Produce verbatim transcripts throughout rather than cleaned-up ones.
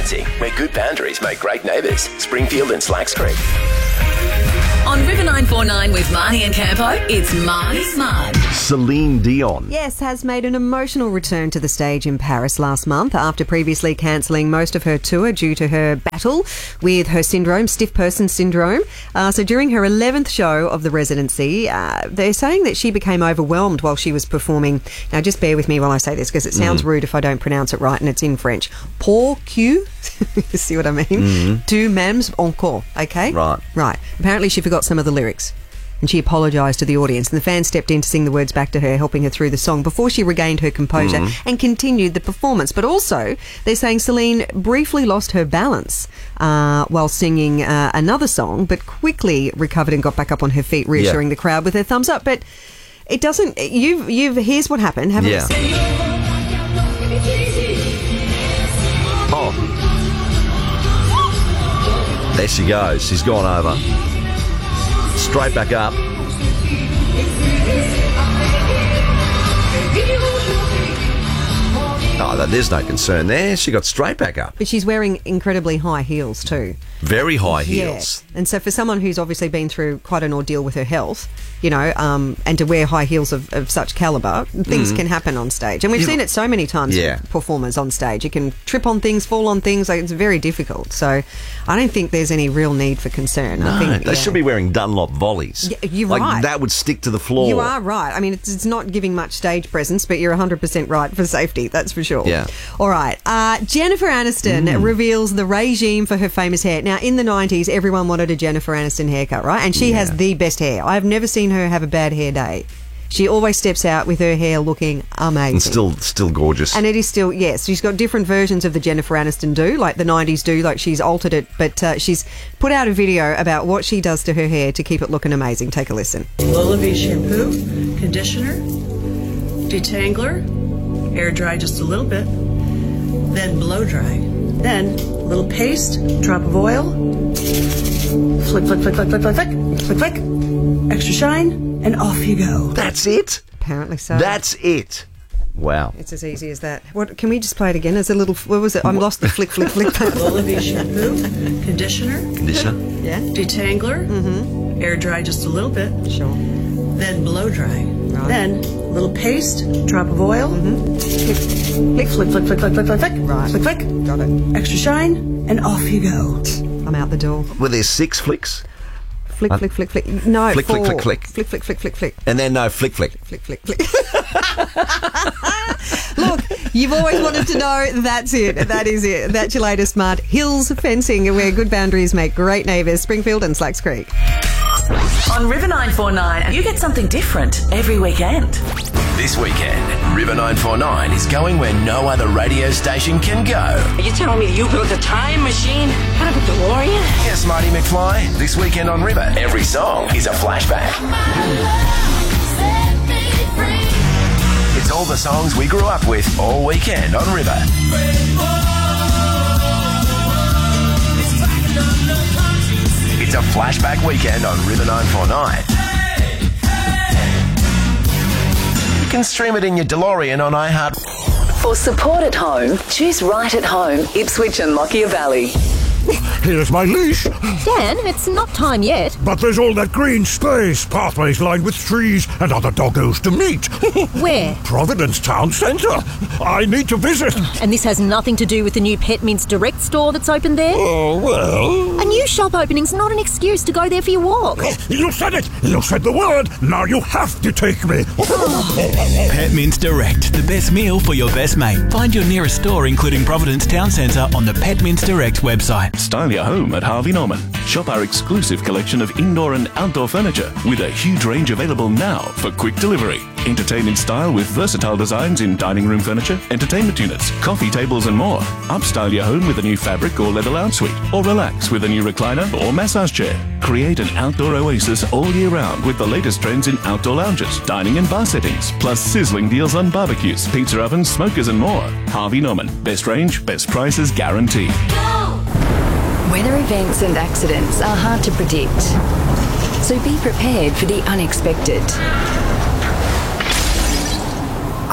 Fencing, where good boundaries make great neighbours. Springfield and Slacks Creek. On River nine four nine with Marnie and Campo, it's Marnie's Mud. Celine Dion. Yes, has made an emotional return to the stage in Paris last month after previously cancelling most of her tour due to her battle with her syndrome, stiff person syndrome. Uh, so during her eleventh show of the residency, uh, they're saying that she became overwhelmed while she was performing. Now, just bear with me while I say this because it sounds mm. rude if I don't pronounce it right and it's in French. Pour que, you see what I mean? Mm. Deux mêmes encore, okay? Right. Right. Apparently she forgot some of the lyrics and she apologised to the audience, and the fans stepped in to sing the words back to her, helping her through the song before she regained her composure mm. and continued the performance. But also, they're saying Celine briefly lost her balance uh, while singing uh, another song, but quickly recovered and got back up on her feet, reassuring yeah. the crowd with her thumbs up. But it doesn't... You've... you've here's what happened. Haven't yeah. you? Oh. There she goes. She's gone over. Straight back up. Oh, there's no concern there. She got straight back up. But she's wearing incredibly high heels too. Very high heels. Yeah. And so for someone who's obviously been through quite an ordeal with her health, you know, um, and to wear high heels of, of such calibre, things mm. can happen on stage. And we've you seen it so many times yeah. with performers on stage. You can trip on things, fall on things. Like, it's very difficult. So I don't think there's any real need for concern. No, I think, they yeah. should be wearing Dunlop volleys. Yeah, you're like, right. That would stick to the floor. You are right. I mean, it's, it's not giving much stage presence, but you're one hundred percent right for safety, that's for sure. Yeah. All right. Uh, Jennifer Aniston mm. reveals the regime for her famous hair. Now, in the nineties, everyone wanted a Jennifer Aniston haircut, right? And she yeah. has the best hair. I've never seen her have a bad hair day. She always steps out with her hair looking amazing. And still still gorgeous. And it is still, yes. She's got different versions of the Jennifer Aniston do, like the nineties do, like she's altered it. But uh, she's put out a video about what she does to her hair to keep it looking amazing. Take a listen. Lola V shampoo, conditioner, detangler, air dry just a little bit, then blow dry. Then a little paste, drop of oil, flick, flick, flick, flick, flick, flick, flick, flick, flick, extra shine, and off you go. That's it? Apparently so. That's it. Wow. It's as easy as that. What? Can we just play it again? As a little... What was it? I lost the flick, flick, flick. Lola V shampoo, conditioner. Conditioner. Yeah. Detangler. Mm-hmm. Air dry just a little bit. Sure. Then blow dry. Right. Then a little paste, drop of oil. Mm-hmm. Flick, flick, flick, flick, flick, flick, flick, flick. Right. Flick, flick. Got it. Extra shine, and off you go. I'm out the door. Were there six flicks? Flick, flick, flick, flick. No, flick, four. flick, flick, flick. Flick, flick, flick, flick, flick. And then no, flick, flick. Flick, flick, flick. Look, you've always wanted to know. That's it. That is it. That's your latest mud. Hills Fencing, where good boundaries make great neighbours. Springfield and Slacks Creek. On River nine four nine, you get something different every weekend. This weekend, River nine four nine is going where no other radio station can go. Are you telling me you built a time machine out of a DeLorean? Yes, Marty McFly. This weekend on River, every song is a flashback. It's all the songs we grew up with all weekend on River. It's a flashback weekend on River nine four nine. You can stream it in your DeLorean on iHeart. For support at home, choose Right at Home, Ipswich and Lockyer Valley. Here's my leash. Dan, it's not time yet. But there's all that green space, pathways lined with trees, and other doggos to meet. Where? Providence Town Centre. I need to visit. And this has nothing to do with the new Pet Mints Direct store that's opened there? Oh, well... A new shop opening's not an excuse to go there for your walk. You said it! You said the word! Now you have to take me! Pet Mints Direct, the best meal for your best mate. Find your nearest store, including Providence Town Centre, on the Pet Mints Direct website. Style your home at Harvey Norman. Shop our exclusive collection of indoor and outdoor furniture with a huge range available now for quick delivery. Entertain in style with versatile designs in dining room furniture, entertainment units, coffee tables and more. Upstyle your home with a new fabric or leather lounge suite, or relax with a new recliner or massage chair. Create an outdoor oasis all year round with the latest trends in outdoor lounges, dining and bar settings, plus sizzling deals on barbecues, pizza ovens, smokers and more. Harvey Norman. Best range, best prices guaranteed. Weather events and accidents are hard to predict, so be prepared for the unexpected.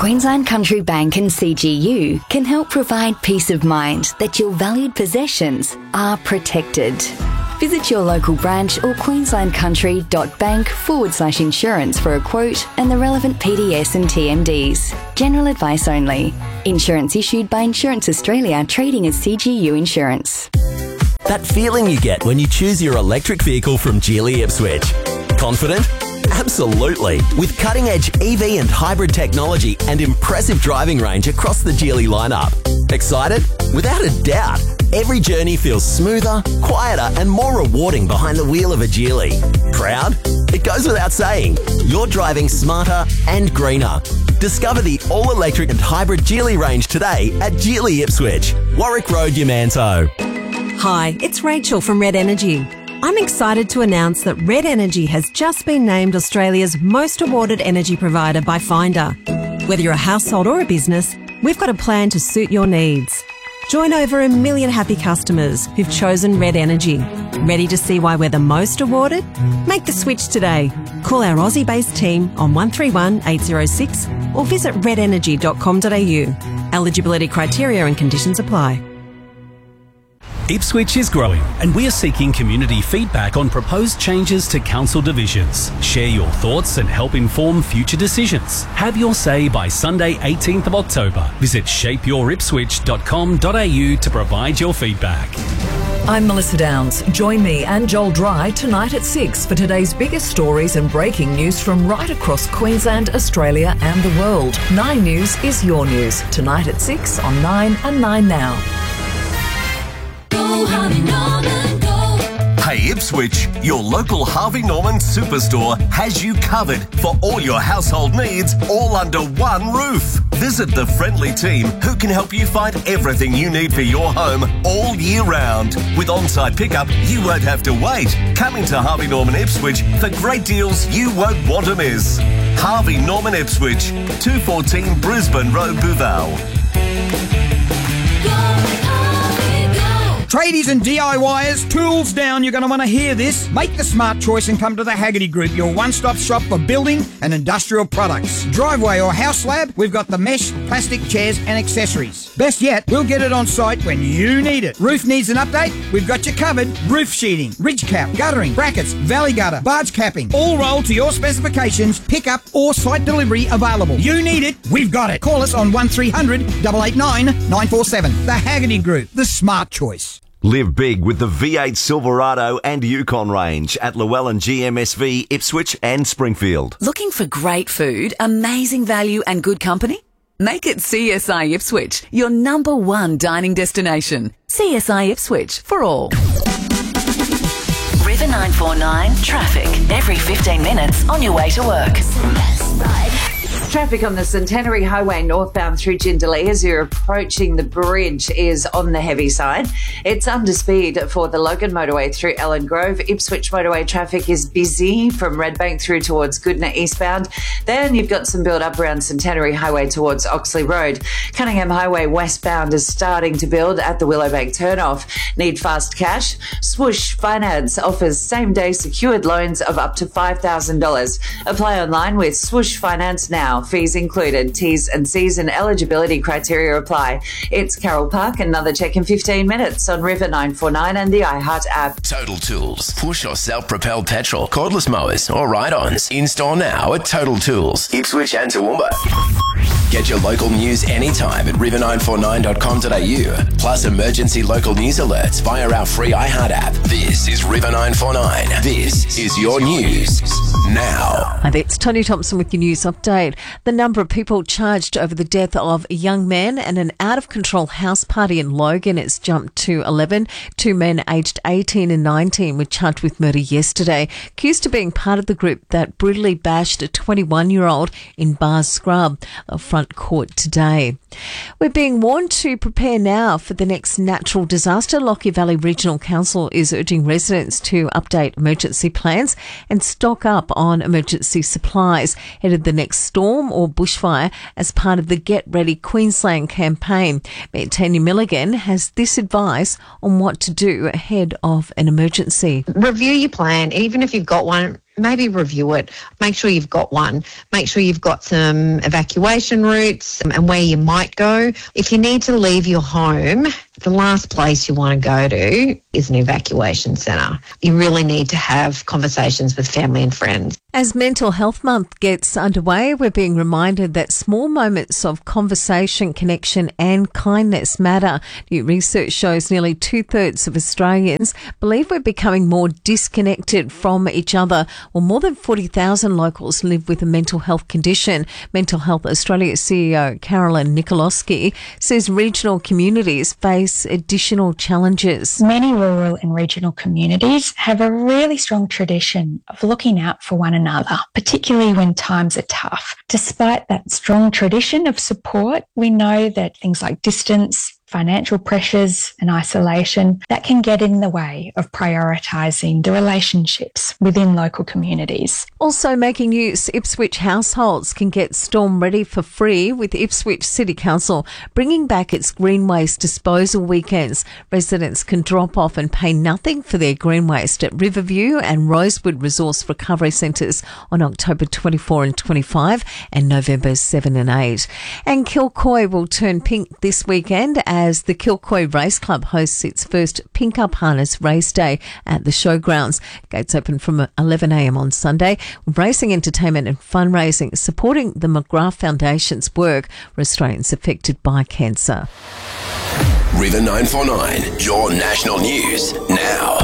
Queensland Country Bank and C G U can help provide peace of mind that your valued possessions are protected. Visit your local branch or queenslandcountry.bank forward slash insurance for a quote and the relevant P D S and T M Ds. General advice only. Insurance issued by Insurance Australia, trading as C G U Insurance. That feeling you get when you choose your electric vehicle from Geely Ipswich. Confident? Absolutely. With cutting-edge E V and hybrid technology and impressive driving range across the Geely lineup. Excited? Without a doubt. Every journey feels smoother, quieter and more rewarding behind the wheel of a Geely. Proud? It goes without saying. You're driving smarter and greener. Discover the all-electric and hybrid Geely range today at Geely Ipswich, Warwick Road, Yamanto. Hi, it's Rachel from Red Energy. I'm excited to announce that Red Energy has just been named Australia's most awarded energy provider by Finder. Whether you're a household or a business, we've got a plan to suit your needs. Join over a million happy customers who've chosen Red Energy. Ready to see why we're the most awarded? Make the switch today. Call our Aussie-based team on one three one, eight zero six or visit red energy dot com dot a u. Eligibility criteria and conditions apply. Ipswich is growing and we are seeking community feedback on proposed changes to council divisions. Share your thoughts and help inform future decisions. Have your say by Sunday eighteenth of October. Visit shape your ipswich dot com dot a u to provide your feedback. I'm Melissa Downs. Join me and Joel Dry tonight at six for today's biggest stories and breaking news from right across Queensland, Australia and the world. Nine News is your news. Tonight at six on Nine and Nine Now. Hey Ipswich, your local Harvey Norman Superstore has you covered for all your household needs, all under one roof. Visit the friendly team who can help you find everything you need for your home all year round. With on-site pickup, you won't have to wait. Come into Harvey Norman Ipswich for great deals you won't want to miss. Harvey Norman Ipswich, two fourteen Brisbane Road, Bouval. Tradies and DIYers, tools down, you're going to want to hear this. Make the smart choice and come to the Haggerty Group, your one-stop shop for building and industrial products. Driveway or house slab, we've got the mesh, plastic chairs and accessories. Best yet, we'll get it on site when you need it. Roof needs an update? We've got you covered. Roof sheeting, ridge cap, guttering, brackets, valley gutter, barge capping, all rolled to your specifications, pick up or site delivery available. You need it, we've got it. Call us on one three hundred, eight eight nine, nine four seven. The Haggerty Group, the smart choice. Live big with the V eight Silverado and Yukon range at Llewellyn G M S V, Ipswich and Springfield. Looking for great food, amazing value and good company? Make it C S I Ipswich, your number one dining destination. C S I Ipswich for all. River nine four nine traffic every fifteen minutes on your way to work. Traffic on the Centenary Highway northbound through Jindalee as you're approaching the bridge is on the heavy side. It's under speed for the Logan motorway through Ellen Grove. Ipswich motorway traffic is busy from Redbank through towards Goodna eastbound. Then you've got some build up around Centenary Highway towards Oxley Road. Cunningham Highway westbound is starting to build at the Willowbank turnoff. Need fast cash? Swoosh Finance offers same day secured loans of up to five thousand dollars. Apply online with Swoosh Finance now. Fees included. T's and C's and eligibility criteria apply. It's Carol Park. Another check in fifteen minutes on River nine four nine and the iHeart app. Total Tools. Push or self-propelled petrol, cordless mowers or ride-ons. In-store now at Total Tools, Ipswich and Toowoomba. Get your local news anytime at river nine four nine dot com dot a u. Plus emergency local news alerts via our free iHeart app. This is River nine four nine. This is your news now. Hi there, it's Tony Thompson with your news update. The number of people charged over the death of a young man and an out-of-control house party in Logan has jumped to eleven. Two men aged eighteen and nineteen were charged with murder yesterday, accused of being part of the group that brutally bashed a twenty-one-year-old in Bars Scrub, a front court today. We're being warned to prepare now for the next natural disaster. Lockyer Valley Regional Council is urging residents to update emergency plans and stock up on emergency supplies ahead of the next storm or bushfire as part of the Get Ready Queensland campaign. Mayor Tanya Milligan has this advice on what to do ahead of an emergency. Review your plan, even if you've got one maybe review it. Make sure you've got one. Make sure you've got some evacuation routes and where you might go. If you need to leave your home, the last place you want to go to is an evacuation centre. You really need to have conversations with family and friends. As Mental Health Month gets underway, we're being reminded that small moments of conversation, connection and kindness matter. New research shows nearly two-thirds of Australians believe we're becoming more disconnected from each other. Well, more than forty thousand locals live with a mental health condition. Mental Health Australia C E O Carolyn Nikolowski says regional communities face additional challenges. Many rural and regional communities have a really strong tradition of looking out for one another, particularly when times are tough. Despite that strong tradition of support, we know that things like distance, financial pressures and isolation, that can get in the way of prioritising the relationships within local communities. Also making news, Ipswich households can get storm ready for free with Ipswich City Council bringing back its green waste disposal weekends. Residents can drop off and pay nothing for their green waste at Riverview and Rosewood Resource Recovery Centres on October twenty-fourth and twenty-fifth and November seventh and eighth. And Kilcoy will turn pink this weekend as as the Kilcoy Race Club hosts its first Pink Up Harness race day at the showgrounds. Gates open from eleven a m on Sunday, with racing, entertainment and fundraising supporting the McGrath Foundation's work for Australians affected by cancer. River nine four nine, your national news now.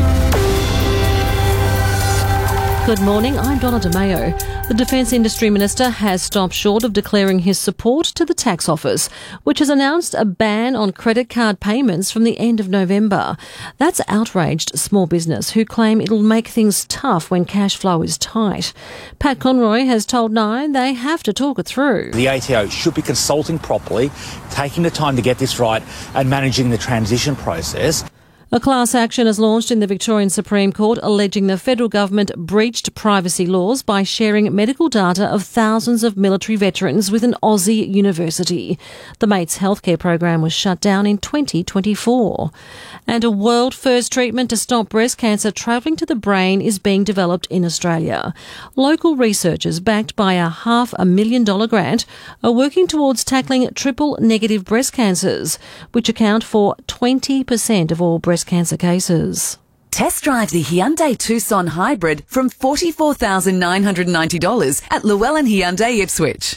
Good morning, I'm Donna DeMayo. The Defence Industry Minister has stopped short of declaring his support to the Tax Office, which has announced a ban on credit card payments from the end of November. That's outraged small business who claim it'll make things tough when cash flow is tight. Pat Conroy has told Nine they have to talk it through. The A T O should be consulting properly, taking the time to get this right and managing the transition process. A class action is launched in the Victorian Supreme Court alleging the federal government breached privacy laws by sharing medical data of thousands of military veterans with an Aussie university. The Mates healthcare program was shut down in twenty twenty-four. And a world-first treatment to stop breast cancer travelling to the brain is being developed in Australia. Local researchers, backed by a half a million dollar grant, are working towards tackling triple-negative breast cancers, which account for twenty percent of all breast cancer cases. Test drive the Hyundai Tucson Hybrid from forty-four thousand nine hundred ninety dollars at Llewellyn Hyundai Ipswich.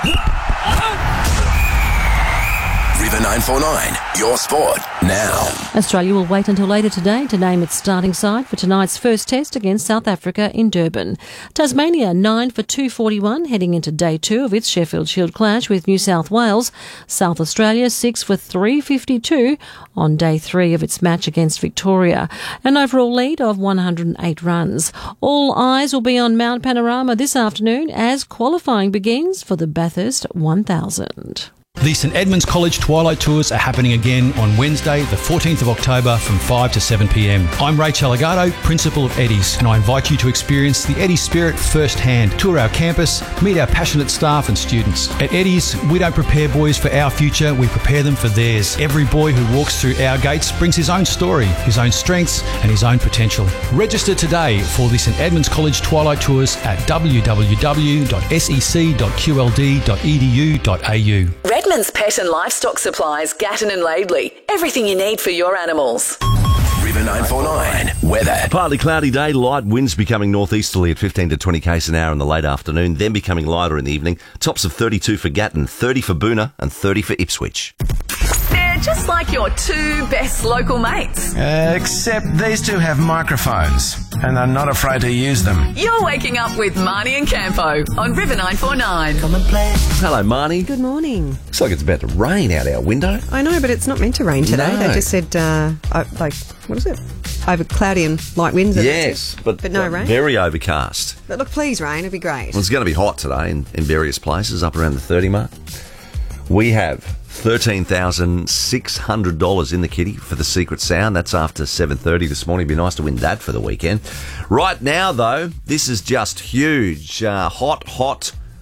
River nine four nine, your sport now. Australia will wait until later today to name its starting side for tonight's first test against South Africa in Durban. Tasmania nine for two forty-one heading into day two of its Sheffield Shield clash with New South Wales. South Australia six for three fifty-two on day three of its match against Victoria. An overall lead of one hundred eight runs. All eyes will be on Mount Panorama this afternoon as qualifying begins for the Bathurst one thousand. The St Edmunds College Twilight Tours are happening again on Wednesday, the fourteenth of October from five to seven p m. I'm Ray Chalagato, Principal of Eddie's, and I invite you to experience the Eddie's spirit firsthand. Tour our campus, meet our passionate staff and students. At Eddie's, we don't prepare boys for our future, we prepare them for theirs. Every boy who walks through our gates brings his own story, his own strengths and his own potential. Register today for the St Edmunds College Twilight Tours at w w w dot s e c dot q l d dot e d u dot a u. Redmond's Pet and Livestock Supplies, Gatton and Laidley. Everything you need for your animals. River nine four nine, weather. Partly cloudy day, light winds becoming northeasterly at fifteen to twenty k's an hour in the late afternoon, then becoming lighter in the evening. Tops of thirty-two for Gatton, thirty for Boonah and thirty for Ipswich. They're just like your two best local mates. Uh, except these two have microphones and are not afraid to use them. You're waking up with Marnie and Campo on River nine four nine. Come and play. Hello, Marnie. Good morning. Looks like it's about to rain out our window. I know, but it's not meant to rain today. No. They just said, uh, uh, like, what is it? Over cloudy and light winds. Yes, but, but no uh, rain. Very overcast. But look, please rain. It'd be great. Well, it's going to be hot today in, in various places, up around the thirty mark. We have thirteen thousand six hundred dollars in the kitty for the Secret Sound. That's after seven thirty this morning. It'd be nice to win that for the weekend. Right now, though, this is just huge. Uh, hot, hot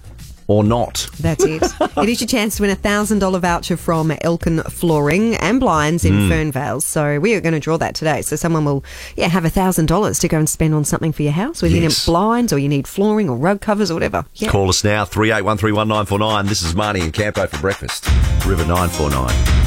or not. That's it. It is your chance to win a one thousand dollars voucher from Elkin Flooring and Blinds in Mm. Fernvale. So we are going to draw that today. So someone will yeah have one thousand dollars to go and spend on something for your house, whether you need Yes. blinds or you need flooring or rug covers or whatever. Yeah. Call us now, three eight one three one nine four nine. This is Marnie and Campo for breakfast. River nine four nine.